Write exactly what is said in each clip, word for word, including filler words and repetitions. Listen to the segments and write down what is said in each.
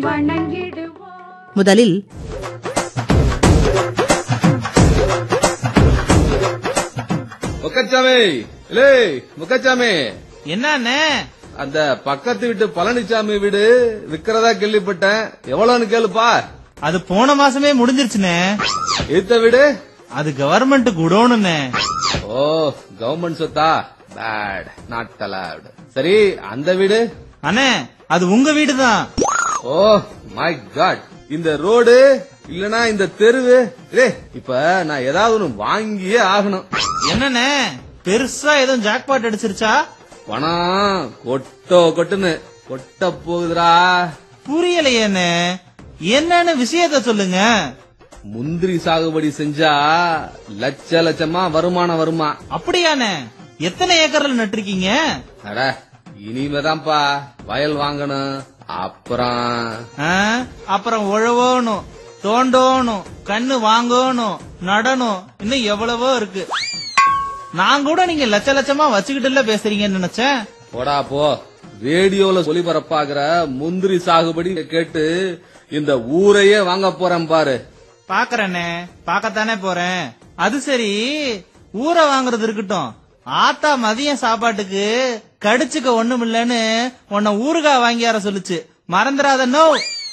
முதலில் முக்கச்சாமி, லே முக்கச்சாமி, என்ன அந்த பக்கத்து வீட்டு பழனிசாமி வீடு விக்கிறதா கேள்விப்பட்டேன். எவ்வளவுன்னு கேளுப்பா. அது போன மாசமே முடிஞ்சிருச்சுனே. ஈத்த வீடு அது கவர்மெண்ட் குடோனுன்னு. ஓ, கவர்மெண்ட் சொத்தா? Bad, not allowed. சரி, அந்த வீடு? அண்ணே, அது உங்க வீடுதான். ஓ மை காட், இந்த ரோடு இல்லனா இந்த தெருவு. இப்ப நான் ஏதாவது ஒண்ணு வாங்கியே ஆகணும். என்னண்ணே, பெருசா எதுவும் ஜாக்பாட் அடிச்சிருச்சா? பணம் கொட்டோ கொட்டுன்னு கொட்ட போகுதுரா. புரியலையேண்ணே, என்னன்னு விஷயத்த சொல்லுங்க. முந்திரி சாகுபடி செஞ்சா லட்ச லட்சமா வருமானம் வருமா? அப்படியாண்ணே? எத்தனை ஏக்கர்ல நட்டிருக்கீங்க? அட, இனிமேதான்ப்பா வயல் வாங்கணும். அப்புறம் ஆ, அப்புறம் உழவோணும், தோண்டோணும், கண்ணு வாங்கணும், நடணும், இன்னும் எவ்வளவோ இருக்கு. நான் கூட நீங்க லட்ச லட்சமா வச்சுக்கிட்டு பேசுறீங்கன்னு நினைச்சேன். போடா போ. ரேடியோல ஒலிபரப்பாகிற முந்திரி சாகுபடி கேட்டு இந்த ஊரையே வாங்க போறேன் பாரு. பாக்கறேனே, பாக்கத்தானே போறேன். அது சரி, ஊரை வாங்குறது இருக்கட்டும். ஆத்தா மதியம் சாப்பாட்டுக்கு கடிச்சுக்க ஒண்ணும் இல்லன்னு உன்னை ஊறுகா வாங்கி வர சொல்லுச்சு, மறந்துடாத. நோ.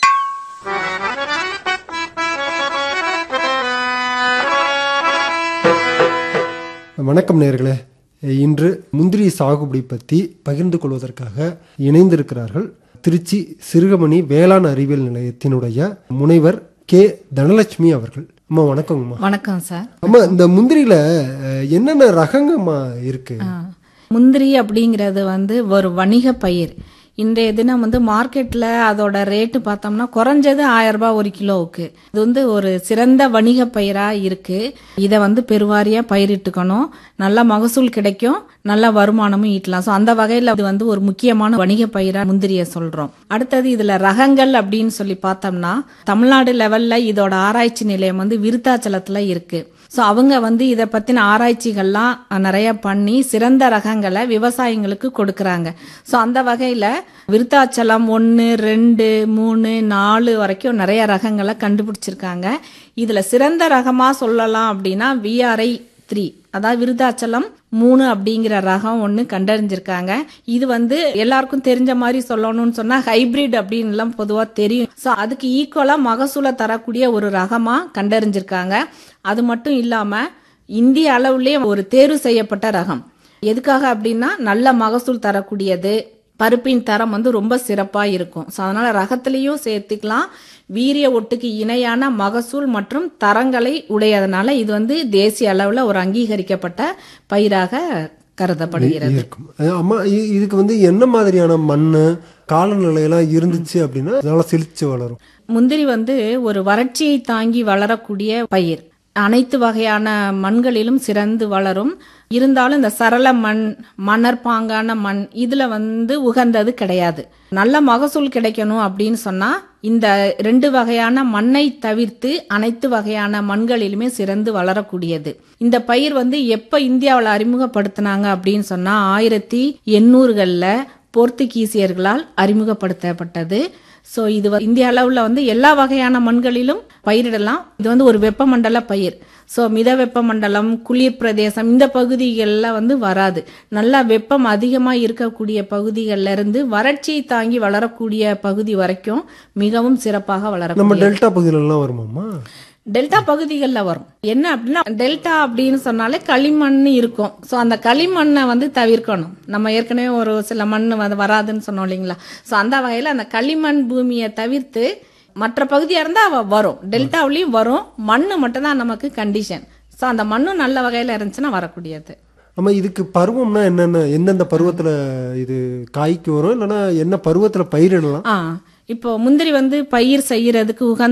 வணக்கம் நேயர்களே. இன்று முந்திரி சாகுபடி பற்றி பகிர்ந்து கொள்வதற்காக இணைந்திருக்கிறார்கள் திருச்சி சிறுகமணி வேளாண் அறிவியல் நிலையத்தினுடைய முனைவர் கே தனலட்சுமி அவர்கள். அம்மா வணக்கங்கம்மா. வணக்கம் சார். அம்மா, இந்த முந்திரியில என்னென்ன ரகங்கம்மா இருக்கு? முந்திரி அப்படிங்கிறது வந்து ஒரு வணிக பயிர். இன்றைய தினம் வந்து மார்க்கெட்ல அதோட ரேட்டு பார்த்தோம்னா குறைஞ்சது ஆயிரம் ரூபாய் ஒரு கிலோவுக்கு. இது வந்து ஒரு சிறந்த வணிக பயிரா இருக்கு. இதை வந்து பெருவாரியா பயிரிட்டுக்கணும், நல்ல மகசூல் கிடைக்கும், நல்ல வருமானமும் ஈட்டலாம். ஸோ அந்த வகையில் இது வந்து ஒரு முக்கியமான வணிக பயிரா முந்திரியை சொல்றோம். அடுத்தது இதுல ரகங்கள் அப்படின்னு சொல்லி பார்த்தோம்னா தமிழ்நாடு லெவல்ல இதோட ஆராய்ச்சி நிலையம் வந்து விருத்தாச்சலத்துல இருக்கு. ஸோ அவங்க வந்து இதை பத்தின ஆராய்ச்சிகள்லாம் நிறைய பண்ணி சிறந்த ரகங்களை விவசாயிங்களுக்கு கொடுக்கறாங்க. ஸோ அந்த வகையில விருத்தாச்சலம் ஒன்னு ரெண்டு மூணு நாலு வரைக்கும் நிறைய ரகங்களை கண்டுபிடிச்சிருக்காங்க. இதுல சிறந்த ரகமா சொல்லலாம் அப்படின்னா விஆர்ஐ த்ரீ, அதாவது விருத்தாச்சலம் மூணு அப்படிங்கிற ரகம் ஒண்ணு கண்டறிஞ்சிருக்காங்க. இது வந்து எல்லாருக்கும் தெரிஞ்ச மாதிரி சொல்லணும்னு சொன்னா ஹைபிரிட் அப்படின்னு எல்லாம் பொதுவா தெரியும். ஸோ அதுக்கு ஈக்குவலா மகசூலை தரக்கூடிய ஒரு ரகமா கண்டறிஞ்சிருக்காங்க. அது மட்டும் இல்லாம இந்திய அளவுலயே ஒரு தேர்வு செய்யப்பட்ட ரகம். எதுக்காக அப்படின்னா நல்ல மகசூல் தரக்கூடியது, பருப்பின் தரம் வந்து ரொம்ப சிறப்பா இருக்கும். ஸோ அதனால ரகத்திலையும் சேர்த்துக்கலாம். வீரிய ஒட்டுக்கு இணையான மகசூல் மற்றும் தரங்களை உடையதனால இது வந்து தேசிய அளவுல ஒரு அங்கீகரிக்கப்பட்ட பயிராக கருதப்படுகிறது. அம்மா, இதுக்கு வந்து என்ன மாதிரியான மண்ணு காலநிலையெல்லாம் இருந்துச்சு அப்படின்னா நல்லா செழிச்சு வளரும்? முந்திரி வந்து ஒரு வறட்சியை தாங்கி வளரக்கூடிய பயிர். அனைத்து வகையான மண்களிலும் சிறந்து வளரும். இருந்தாலும் இந்த சரள மண், மணற்பாங்கான மண் இதுல வந்து உகந்தது கிடையாது. நல்ல மகசூல் கிடைக்கணும் அப்படின்னு சொன்னா இந்த ரெண்டு வகையான மண்ணை தவிர்த்து அனைத்து வகையான மண்களிலுமே சிறந்து வளரக்கூடியது. இந்த பயிர் வந்து எப்ப இந்தியாவில் அறிமுகப்படுத்தினாங்க அப்படின்னு சொன்னா ஆயிரத்தி எண்ணூறுகள்ல போர்த்துகீசியர்களால் அறிமுகப்படுத்தப்பட்டது. ஸோ இது இந்திய அளவில் வந்து எல்லா வகையான மண்களிலும் பயிரிடலாம். இது வந்து ஒரு வெப்பமண்டல பயிர். ஸோ மித வெப்பமண்டலம், குளிர் பிரதேசம் இந்த பகுதிகளில் வந்து வராது. நல்லா வெப்பம் அதிகமாக இருக்கக்கூடிய பகுதிகளில் இருந்து வறட்சியை தாங்கி வளரக்கூடிய பகுதி வரைக்கும் மிகவும் சிறப்பாக வளரும். நம்ம டெல்டா பகுதியிலலாம் வருமாமா? டெல்டா பகுதிகளில் வரும். என்ன அப்படின்னா டெல்டா அப்படின்னு சொன்னாலே களிமண் இருக்கும். ஸோ அந்த களிமண்ணை வந்து தவிர்க்கணும். நம்ம ஏற்கனவே ஒரு சில மண் வராதுன்னு சொன்னோம் இல்லைங்களா? ஸோ அந்த வகையில் அந்த களிமண் பூமியை தவிர்த்து மற்ற பகுதியாக இருந்தால் அவ வரும். டெல்டாவிலையும் வரும். மண்ணு மட்டும் தான் நமக்கு கண்டிஷன். ஸோ அந்த மண்ணும் நல்ல வகையில் இருந்துச்சுன்னா வரக்கூடியது. ஆமா, இதுக்கு பருவம்னா என்னென்ன, எந்தெந்த பருவத்தில் இது காய்க்கு வரும், இல்லைன்னா என்ன பருவத்தில் பயிரிடலாம்? ஆ இப்போ முந்திரி வந்து பயிர் செய்யறதுக்கு உகந்த